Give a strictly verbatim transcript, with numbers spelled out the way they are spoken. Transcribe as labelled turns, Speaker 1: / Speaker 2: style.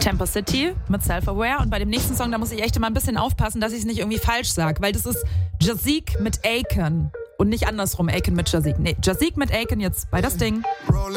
Speaker 1: Temper City mit Self-Aware. Und bei dem nächsten Song, da muss ich echt immer ein bisschen aufpassen, dass ich es nicht irgendwie falsch sage, weil das ist Jazik mit Aiken und nicht andersrum, Aiken mit Jazik. Nee, Jazik mit Aiken jetzt bei das Ding.